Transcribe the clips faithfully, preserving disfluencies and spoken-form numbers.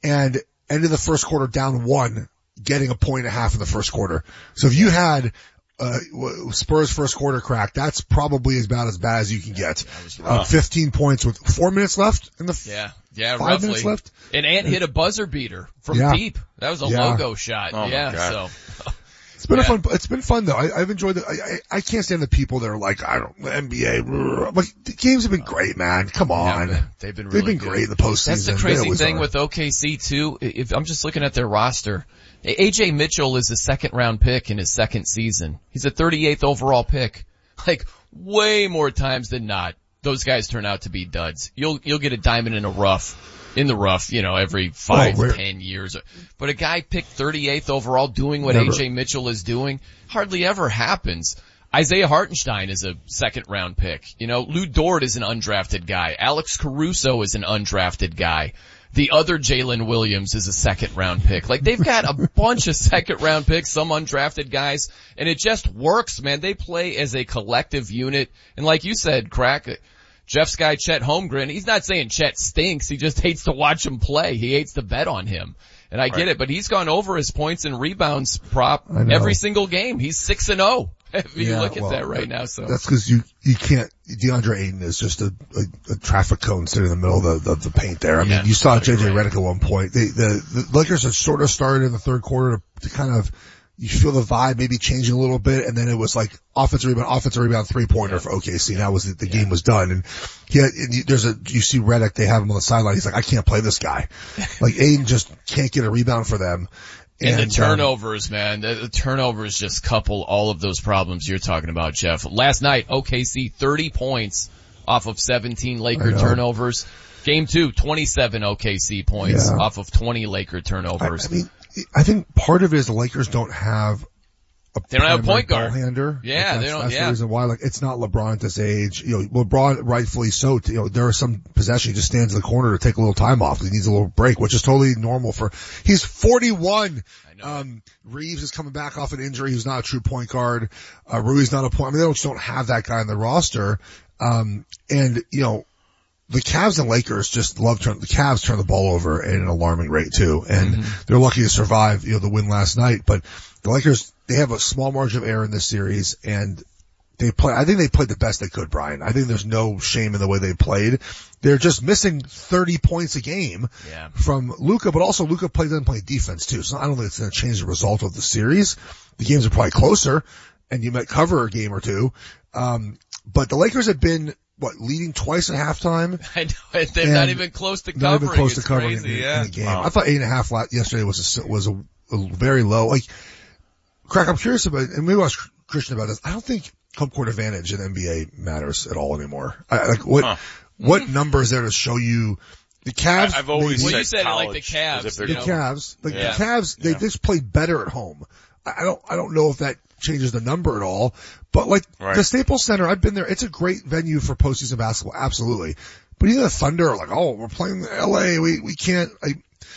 and ended the first quarter down one, getting a point and a half in the first quarter. So if you had uh Spurs first quarter crack, that's probably about as bad as you can get. Uh, fifteen points with four minutes left in the yeah yeah five roughly. minutes left. And Ant hit a buzzer beater from yeah. deep. That was a yeah. logo shot. Oh yeah, so. It's been yeah. a fun, it's been fun though. I, I've enjoyed it. I, I, I can't stand the people that are like, I don't, the N B A, like, the games have been great, man. Come on. Yeah, they've been really They've been good. great in the postseason. That's the crazy thing are. with O K C too. If I'm just looking at their roster, A J Mitchell is a second round pick in his second season. He's a thirty-eighth overall pick. Like, way more times than not, those guys turn out to be duds. You'll, you'll get a diamond in a rough. In the rough, you know, every five oh, to ten years. But a guy picked thirty-eighth overall doing what Never. A J Mitchell is doing hardly ever happens. Isaiah Hartenstein is a second round pick. You know, Lou Dort is an undrafted guy. Alex Caruso is an undrafted guy. The other Jalen Williams is a second round pick. Like, they've got a bunch of second round picks, some undrafted guys, and it just works, man. They play as a collective unit. And like you said, Crack, Jeff's guy, Chet Holmgren, he's not saying Chet stinks. He just hates to watch him play. He hates to bet on him. And I right. get it, but he's gone over his points and rebounds prop every single game. He's six and oh. If you yeah, look at well, that right now, so. That's cause you, you can't, DeAndre Ayton is just a, a, a traffic cone sitting in the middle of the, of the paint there. I mean, yeah, you saw J J Redick at one point. They, the, the Lakers had sort of started in the third quarter to, to kind of, you feel the vibe maybe changing a little bit, and then it was like offensive rebound, offensive rebound, three pointer yeah. for O K C. And that was the, the yeah. game was done. And he had, and you, there's a, you see Redick, they have him on the sideline. He's like, I can't play this guy. Like Ayton just can't get a rebound for them. And, and the turnovers, um, man, the, the turnovers just couple all of those problems you're talking about, Jeff. Last night, O K C thirty points off of seventeen Laker turnovers. Game two, twenty-seven O K C points yeah. off of twenty Laker turnovers. I, I mean, I think part of it is the Lakers don't have a they don't have a point guard. Ball-hander. Yeah, like they don't. That's yeah. the reason why. Like, it's not LeBron at this age. You know, LeBron rightfully so. You know, there are some possession he just stands in the corner to take a little time off. He needs a little break, which is totally normal for. He's forty-one. I know. Um, Reeves is coming back off an injury. He's not a true point guard. Uh, Rui's not a point. I mean, they don't, just don't have that guy on the roster. Um, and you know. The Cavs and Lakers just love turn, the Cavs turn the ball over at an alarming rate too. And mm-hmm. they're lucky to survive, you know, the win last night. But the Lakers, they have a small margin of error in this series, and they play, I think they played the best they could, Brian. I think there's no shame in the way they played. They're just missing thirty points a game yeah. from Luka, but also Luka play, doesn't play defense too. So I don't think it's going to change the result of the series. The games are probably closer, and you might cover a game or two. Um, but the Lakers have been, what, leading twice at halftime? I know, they're not even close to covering. Not even close it's to covering crazy, in, yeah. in the game. Wow. I thought eight and a half yesterday was a, was a, a very low. Like, Crack, I'm curious about, and maybe I'll ask Christian about this. I don't think home court advantage in N B A matters at all anymore. I, like, what, huh. what mm-hmm. number is there to show you the Cavs? I, I've always maybe, well, you said it like the Cavs. Cavs. The know? Cavs, like yeah. the Cavs, they yeah. just play better at home. I, I don't, I don't know if that changes the number at all, but like right. the Staples Center, I've been there. It's a great venue for postseason basketball, absolutely. But even the Thunder are like, oh, we're playing L A, we we can't. I,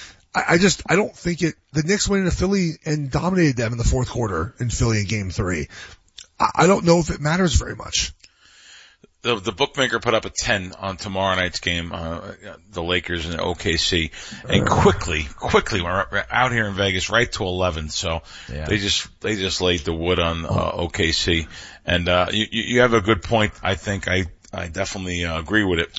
I just I don't think it. The Knicks went into Philly and dominated them in the fourth quarter in Philly in Game Three. I, I don't know if it matters very much. The, the bookmaker put up a ten on tomorrow night's game, uh, the Lakers and O K C, and quickly, quickly we're out here in Vegas right to eleven. So yeah. they just, they just laid the wood on, uh, O K C. And, uh, you, you have a good point. I think I, I definitely uh, agree with it.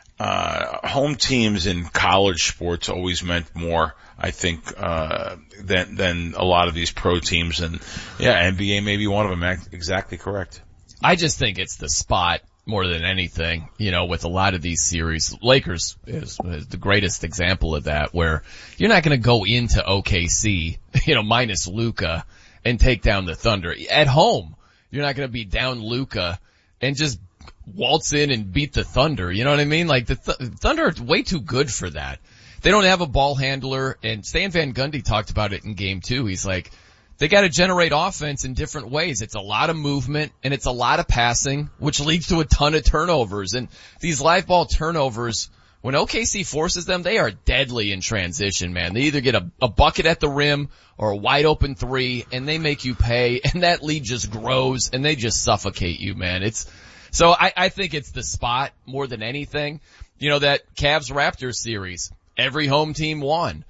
Uh, home teams in college sports always meant more, I think, uh, than, than a lot of these pro teams. And yeah, N B A may be one of them. Exactly correct. I just think it's the spot. More than anything, you know, with a lot of these series, Lakers is, is the greatest example of that, where you're not going to go into O K C, you know, minus Luka and take down the Thunder. At home, you're not going to be down Luka and just waltz in and beat the Thunder. You know what I mean? Like the th- Thunder are way too good for that. They don't have a ball handler, and Stan Van Gundy talked about it in game two. He's like, they got to generate offense in different ways. It's a lot of movement and it's a lot of passing, which leads to a ton of turnovers. And these live ball turnovers, when O K C forces them, they are deadly in transition, man. They either get a, a bucket at the rim or a wide open three, and they make you pay, and that lead just grows and they just suffocate you, man. It's, so I, I think it's the spot more than anything. You know, that Cavs Raptors series, every home team won.